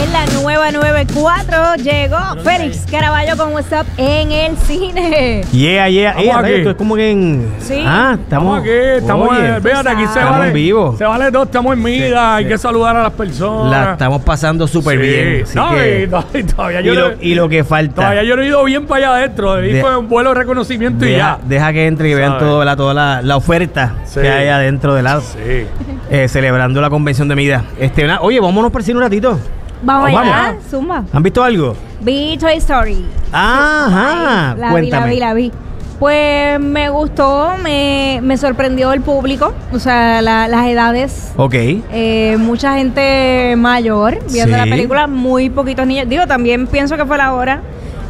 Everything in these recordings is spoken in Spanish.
en la nueva 94. Llegó Félix Caraballo con What's Up en el cine. Yeah. Esto es como que en... Sí. Estamos aquí. Estamos fíjate, aquí se estamos vale, en vivo. Se vale todo, estamos en vida, hay que saludar a las personas. La estamos pasando súper bien. Así No, que, todavía y lo que falta. Todavía yo no he ido bien para allá adentro. Fue un vuelo de reconocimiento y ya. Deja que entre y vean toda la oferta que hay adentro de la... celebrando la convención de Mida. Oye, vámonos por el cine un ratito. Vamos allá, zumba. ¿Han visto algo? Vi Toy Story. Ajá. Cuéntame. La vi. Pues me gustó, me sorprendió el público, o sea, las edades. Ok. Mucha gente mayor viendo la película, muy poquitos niños. Digo, también pienso que fue la hora.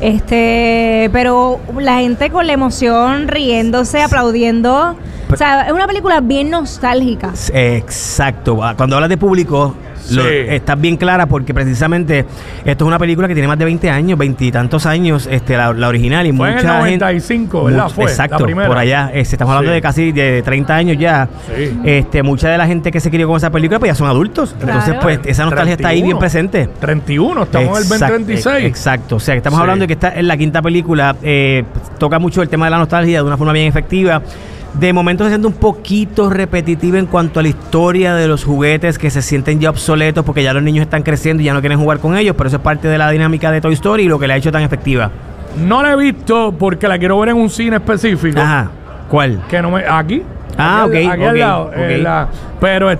Pero la gente con la emoción, riéndose, aplaudiendo. O sea, es una película bien nostálgica. Exacto. Cuando hablas de público, estás bien clara porque precisamente esto es una película que tiene más de 20 años, 20 y tantos años, la original. Y fue mucha en el 95, gente, ¿verdad? Fue exacto, la primera. por allá. Estamos hablando de casi de 30 años ya. Sí. Mucha de la gente que se crió con esa película pues ya son adultos. Claro. Entonces, pues esa nostalgia 31, está ahí bien presente. 31, estamos en el 2026. Exacto. O sea, que estamos hablando de que esta es la quinta película. Toca mucho el tema de la nostalgia de una forma bien efectiva. De momento se siente un poquito repetitiva en cuanto a la historia de los juguetes que se sienten ya obsoletos porque ya los niños están creciendo y ya no quieren jugar con ellos, pero eso es parte de la dinámica de Toy Story y lo que la ha hecho tan efectiva. No la he visto porque la quiero ver en un cine específico. Ajá. ¿Cuál? Que no me... ¿Aquí? Aquí al lado. Pero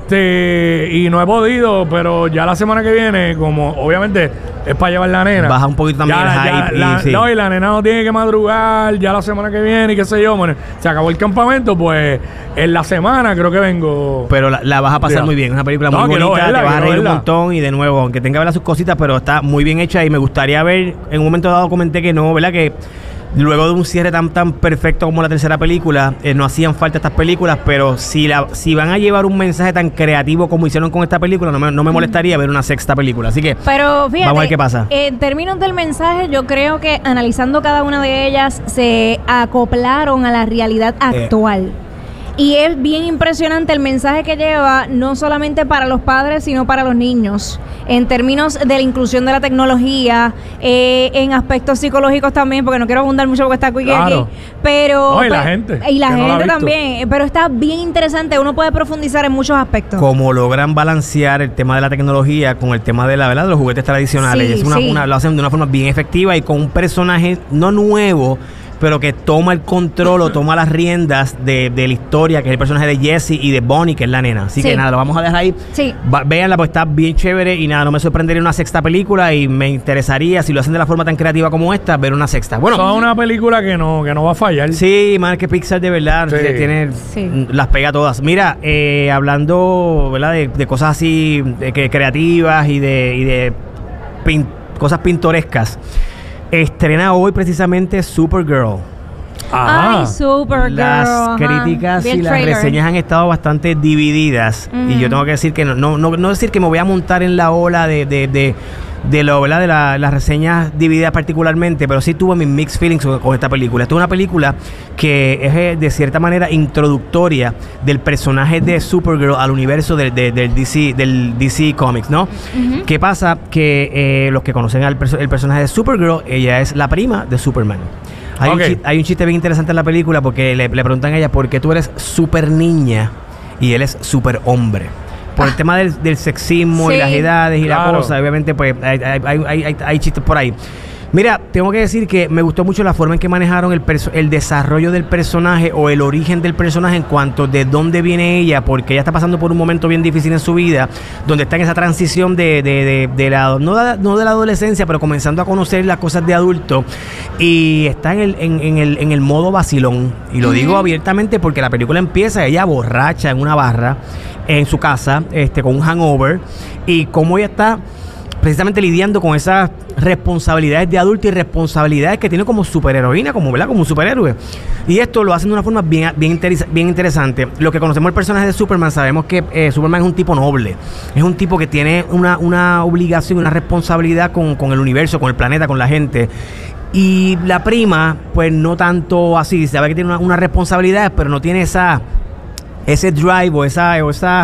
y no he podido, pero ya la semana que viene, como obviamente es para llevar la nena. Baja un poquito también el hype. No, y la nena no tiene que madrugar ya la semana que viene y qué sé yo. Bueno, se acabó el campamento, pues en la semana creo que vengo. Pero la vas a pasar muy bien. Es una película muy bonita, te vas a reír un montón y de nuevo, aunque tenga que ver sus cositas, pero está muy bien hecha y me gustaría ver, en un momento dado comenté que no, ¿verdad? Que luego de un cierre tan perfecto como la tercera película, no hacían falta estas películas, pero si van a llevar un mensaje tan creativo como hicieron con esta película, no me molestaría ver una sexta película. Así que pero fíjate, vamos a ver qué pasa. En términos del mensaje, yo creo que analizando cada una de ellas, se acoplaron a la realidad actual. Y es bien impresionante el mensaje que lleva, no solamente para los padres, sino para los niños, en términos de la inclusión de la tecnología, en aspectos psicológicos también, porque no quiero abundar mucho porque está Quickie aquí, pero... y la gente. Y la gente también, pero está bien interesante, uno puede profundizar en muchos aspectos. Como logran balancear el tema de la tecnología con el tema de la verdad de los juguetes tradicionales. Lo hacen de una forma bien efectiva y con un personaje no nuevo, pero que toma el control o toma las riendas de la historia, que es el personaje de Jessie y de Bonnie, que es la nena. Así que nada, lo vamos a dejar ahí. Véanla, pues está bien chévere y nada, no me sorprendería una sexta película y me interesaría, si lo hacen de la forma tan creativa como esta, ver una sexta. Bueno, es una película que no va a fallar. Sí, más que Pixar de verdad las pega todas. Mira, hablando, ¿verdad? De cosas así creativas y de cosas pintorescas. Estrena hoy precisamente Supergirl. Ay, Supergirl. Las críticas y las reseñas han estado bastante divididas. Y yo tengo que decir que no decir que me voy a montar en la ola de las reseñas divididas particularmente, pero sí tuve mis mixed feelings con esta película. Esta es una película que es de cierta manera introductoria del personaje de Supergirl al universo del DC Comics, ¿no? ¿Qué pasa? Que los que conocen el personaje de Supergirl, ella es la prima de Superman. Hay un chiste bien interesante en la película porque le preguntan a ella por qué tú eres super niña y él es super hombre. Por el tema del sexismo y las edades y la cosa, obviamente pues hay chistes por ahí. Mira, tengo que decir que me gustó mucho la forma en que manejaron el desarrollo del personaje o el origen del personaje en cuanto de dónde viene ella, porque ella está pasando por un momento bien difícil en su vida, donde está en esa transición no de la adolescencia, pero comenzando a conocer las cosas de adulto, y está en el modo vacilón. Y lo digo abiertamente porque la película empieza ella borracha en una barra en su casa, con un hangover, y cómo ella está precisamente lidiando con esas responsabilidades de adulto y responsabilidades que tiene como superheroína, como un superhéroe. Y esto lo hacen de una forma bien interesante. Lo que conocemos el personaje de Superman, sabemos que Superman es un tipo noble. Es un tipo que tiene una obligación, una responsabilidad con el universo, con el planeta, con la gente. Y la prima, pues no tanto así. Sabe que tiene una responsabilidad, pero no tiene ese drive o esa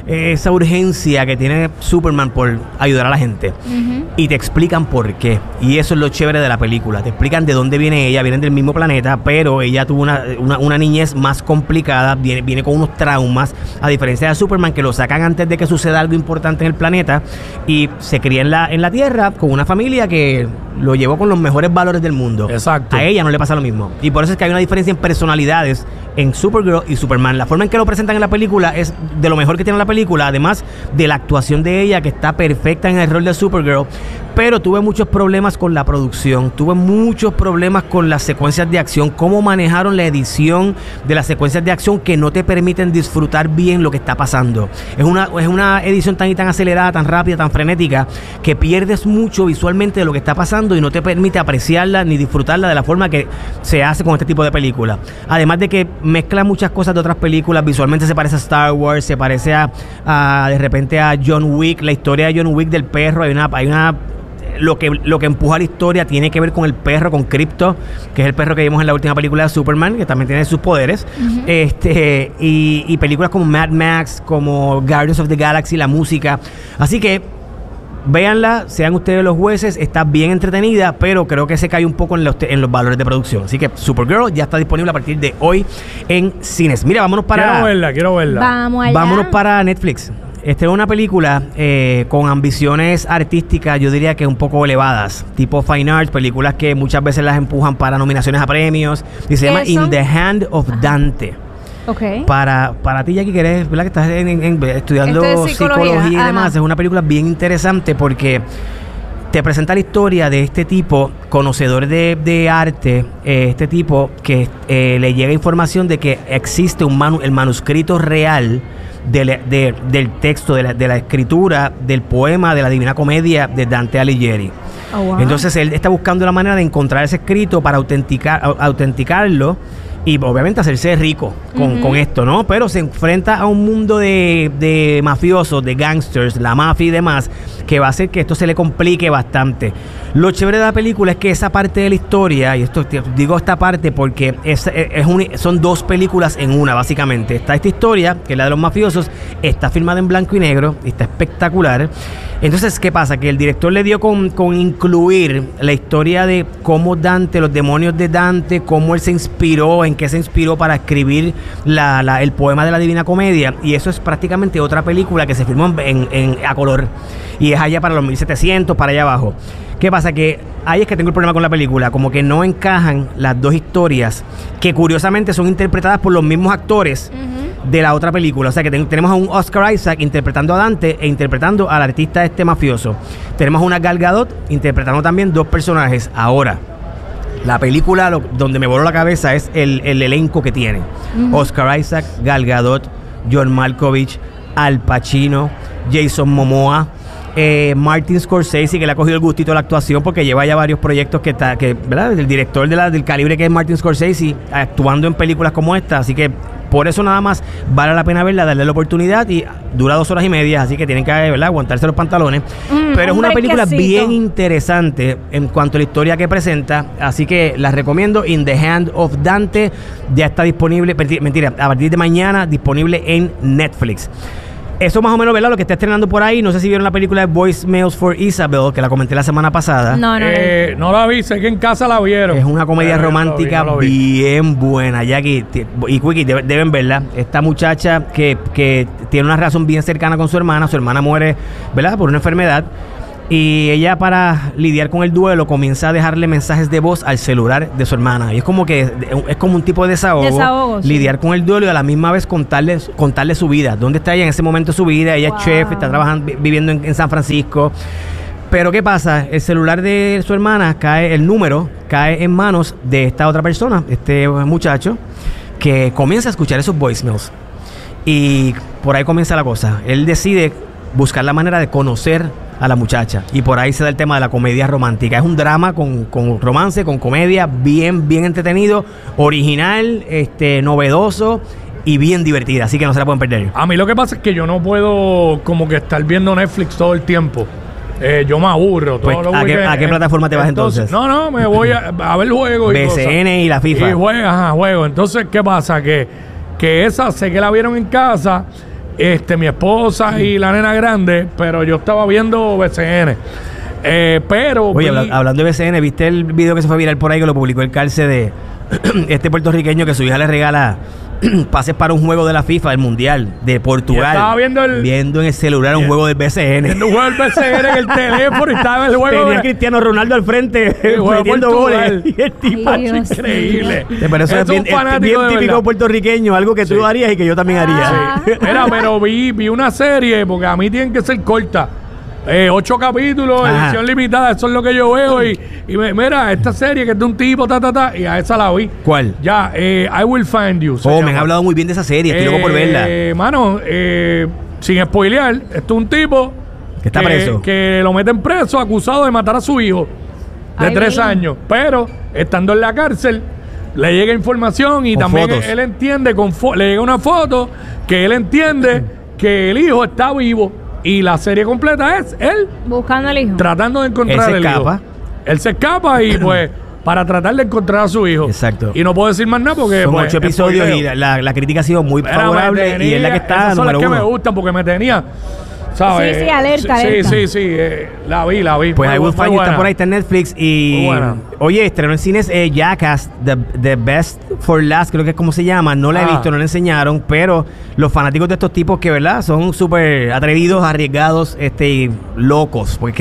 esa urgencia que tiene Superman por ayudar a la gente. Y te explican por qué. Y eso es lo chévere de la película. Te explican de dónde viene ella. Vienen del mismo planeta, pero ella tuvo una niñez más complicada. Viene con unos traumas, a diferencia de Superman, que lo sacan antes de que suceda algo importante en el planeta, y se cría en la Tierra con una familia que lo llevó con los mejores valores del mundo. Exacto. A ella no le pasa lo mismo. Y por eso es que hay una diferencia en personalidades en Supergirl y Superman. La forma en que lo presentan en la película es de lo mejor que tiene la película, además de la actuación de ella, que está perfecta en el rol de Supergirl. Pero tuve muchos problemas con la producción, tuve muchos problemas con las secuencias de acción, cómo manejaron la edición de las secuencias de acción que no te permiten disfrutar bien lo que está pasando. Es una edición tan y tan acelerada, tan rápida, tan frenética, que pierdes mucho visualmente de lo que está pasando y no te permite apreciarla ni disfrutarla de la forma que se hace con este tipo de películas. Además de que mezcla muchas cosas de otras películas, visualmente se parece a Star Wars, se parece de repente a John Wick, la historia de John Wick del perro, lo que empuja la historia tiene que ver con el perro, con Krypto, que es el perro que vimos en la última película de Superman, que también tiene sus poderes. Y películas como Mad Max, como Guardians of the Galaxy, la música. Así que véanla, sean ustedes los jueces, está bien entretenida, pero creo que se cae un poco en los valores de producción. Así que Supergirl ya está disponible a partir de hoy en cines. Mira, vámonos para... Quiero verla. Vámonos para Netflix. Esta es una película con ambiciones artísticas, yo diría que un poco elevadas, tipo Fine Arts, películas que muchas veces las empujan para nominaciones a premios, y se llama In the Hand of Dante. Okay. Para ti, Jackie, que eres, ¿verdad?, que estás estudiando psicología y demás, es una película bien interesante porque te presenta la historia de este tipo, conocedor de arte, este tipo que le llega información de que existe el manuscrito real del texto, de la escritura, del poema de la Divina Comedia de Dante Alighieri. Oh, wow. Entonces él está buscando la manera de encontrar ese escrito para autenticarlo y obviamente hacerse rico con esto, ¿no? Pero se enfrenta a un mundo de mafiosos, de gangsters, la mafia y demás, que va a hacer que esto se le complique bastante. Lo chévere de la película es que esa parte de la historia, y esto digo esta parte porque son dos películas en una, básicamente. Está esta historia, que es la de los mafiosos, está filmada en blanco y negro, y está espectacular. Entonces, ¿qué pasa? Que el director le dio con incluir la historia de cómo Dante, los demonios de Dante, cómo él se inspiró, en qué se inspiró para escribir el poema de la Divina Comedia, y eso es prácticamente otra película que se filmó a color, y es allá para los 1700, para allá abajo. ¿Qué pasa? Que ahí es que tengo el problema con la película, como que no encajan las dos historias, que curiosamente son interpretadas por los mismos actores de la otra película. O sea que tenemos a un Oscar Isaac interpretando a Dante e interpretando al artista mafioso. Tenemos a una Gal Gadot interpretando también dos personajes. Ahora, la película donde me voló la cabeza es el elenco que tiene. Oscar Isaac, Gal Gadot, John Malkovich, Al Pacino, Jason Momoa, Martin Scorsese, que le ha cogido el gustito a la actuación porque lleva ya varios proyectos ¿verdad? El director del calibre que es Martin Scorsese actuando en películas como esta, así que por eso nada más vale la pena verla, darle la oportunidad, y dura 2 horas y media, así que tienen que, ¿verdad?, aguantarse los pantalones. Pero es una película bien interesante en cuanto a la historia que presenta, así que la recomiendo. In the Hand of Dante ya está disponible, mentira, a partir de mañana disponible en Netflix. Eso más o menos, ¿verdad?, lo que está estrenando por ahí. No sé si vieron la película de Voicemails for Isabel, que la comenté la semana pasada. No la vi, sé que en casa la vieron. Es una comedia romántica bien buena, Jackie y Quickie, deben verla. Esta muchacha que tiene una relación bien cercana con su hermana muere, ¿verdad?, por una enfermedad. Y ella, para lidiar con el duelo, comienza a dejarle mensajes de voz al celular de su hermana. Y es como un tipo de desahogo, sí. Lidiar con el duelo y a la misma vez contarle su vida. ¿Dónde está ella en ese momento de su vida? Ella es chef, está trabajando, viviendo en San Francisco. Pero ¿qué pasa? El celular de su hermana el número cae en manos de esta otra persona, este muchacho, que comienza a escuchar esos voicemails. Y por ahí comienza la cosa. Él decide buscar la manera de conocer a la muchacha, y por ahí se da el tema de la comedia romántica. Es un drama con romance, con comedia, bien entretenido, original, novedoso y bien divertida, así que no se la pueden perder. A mí lo que pasa es que yo no puedo como que estar viendo Netflix todo el tiempo. Yo me aburro. Pues, ¿a qué plataforma te vas entonces? No, me voy a ver juegos y BCN y la FIFA. Y juego. Entonces, ¿qué pasa? Que esa sé que la vieron en casa. mi esposa y la nena grande, pero yo estaba viendo BCN. Pero... Oye, hablando de BCN, ¿viste el video que se fue viral por ahí que lo publicó el Calce de este puertorriqueño que su hija le regala pases para un juego de la FIFA, del Mundial de Portugal? Estaba viendo en el celular un juego del BCN. Viendo un juego del BCN en el teléfono y estaba en el juego. Tenía a Cristiano Ronaldo al frente metiendo goles. Y el tipo es increíble. Pero eso es bien típico puertorriqueño, algo que tú harías y que yo también haría. Sí. Mira, pero vi una serie, porque a mí tienen que ser cortas. 8 capítulos, edición limitada, eso es lo que yo veo. Y mira, esta serie que es de un tipo, y a esa la vi. ¿Cuál? Ya, I Will Find You. Me han hablado muy bien de esa serie, estoy loco por verla. Mano, sin spoilear, esto es un tipo que está preso. Que lo meten preso acusado de matar a su hijo de 3 años. Pero, estando en la cárcel, le llega información y también él entiende, le llega una foto que él entiende que el hijo está vivo. Y la serie completa es él buscando al hijo, tratando de encontrar al hijo. Él se escapa y pues para tratar de encontrar a su hijo. Exacto. Y no puedo decir más nada porque son 8 episodios y la crítica ha sido muy favorable y es la que está esas son las que me gustan porque me tenía, ¿sabes? Sí, alerta. Sí, la vi. Pues I Will Find You está por ahí, está en Netflix. Y oye, estrenó en cines Jackass, The Best for Last, creo que es como se llama. No la he visto, no la enseñaron, pero los fanáticos de estos tipos que, ¿verdad? Son súper atrevidos, arriesgados, y locos, porque es que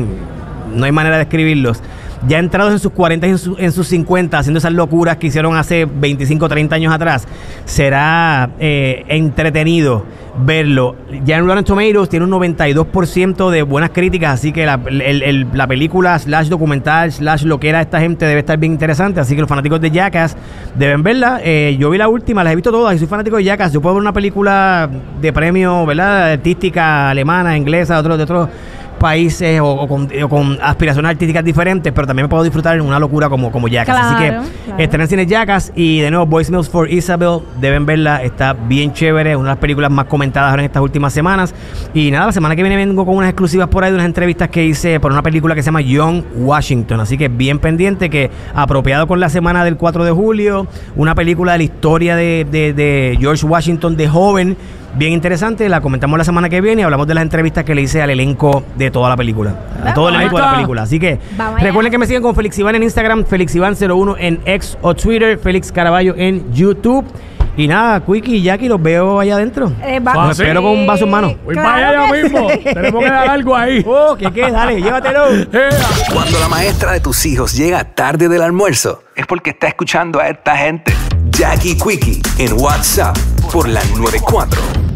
no hay manera de describirlos. Ya entrados en sus 40 y en sus 50, haciendo esas locuras que hicieron hace 25, 30 años atrás, será entretenido verlo. Ya en Rotten Tomatoes tiene un 92% de buenas críticas, así que la película / documental / lo que era esta gente debe estar bien interesante, así que los fanáticos de Jackass deben verla. Yo vi la última, las he visto todas y soy fanático de Jackass. Yo puedo ver una película de premio, ¿verdad?, artística, alemana, inglesa, de otros países o con aspiraciones artísticas diferentes, pero también me puedo disfrutar en una locura como Jackass. Así que estén en cine Jackass. Y de nuevo, Voicemails for Isabel, deben verla, está bien chévere, una de las películas más comentadas ahora en estas últimas semanas. Y nada, la semana que viene vengo con unas exclusivas por ahí de unas entrevistas que hice por una película que se llama Young Washington, así que bien pendiente, que apropiado con la semana del 4 de julio, una película de la historia de George Washington de joven, bien interesante. La comentamos la semana que viene y hablamos de las entrevistas que le hice al elenco de toda la película. A todo el elenco de la película. Así que recuerden que me siguen con Félix Iván en Instagram, Félix Iván 01 en X o Twitter, Félix Caraballo en YouTube. Y nada, Quickie y Jackie, los veo allá adentro. Los espero con un vaso en mano. Voy para allá mismo. Tenemos que dar algo ahí. ¿Qué? Dale, llévatelo. Cuando la maestra de tus hijos llega tarde del almuerzo, es porque está escuchando a esta gente. Jackie Quickie en WhatsApp por la 94.